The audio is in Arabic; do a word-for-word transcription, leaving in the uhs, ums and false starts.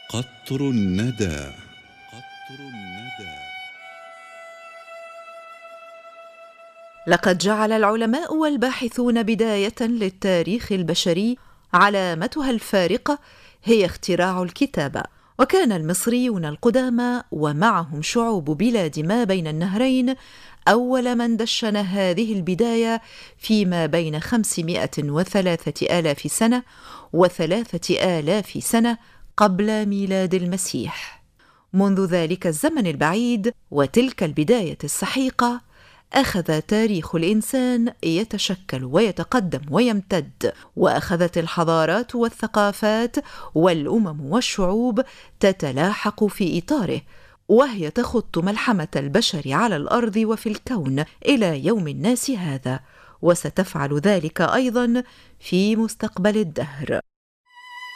قطر الندى. قطر الندى. لقد جعل العلماء والباحثون بداية للتاريخ البشري علامتها الفارقة هي اختراع الكتابة، وكان المصريون القدامى ومعهم شعوب بلاد ما بين النهرين أول من دشن هذه البداية فيما بين خمسمائة وثلاثة آلاف سنة وثلاثة آلاف سنة قبل ميلاد المسيح. منذ ذلك الزمن البعيد وتلك البداية السحيقة أخذ تاريخ الإنسان يتشكل ويتقدم ويمتد، وأخذت الحضارات والثقافات والأمم والشعوب تتلاحق في إطاره، وهي تخط ملحمة البشر على الأرض وفي الكون إلى يوم الناس هذا، وستفعل ذلك أيضاً في مستقبل الدهر.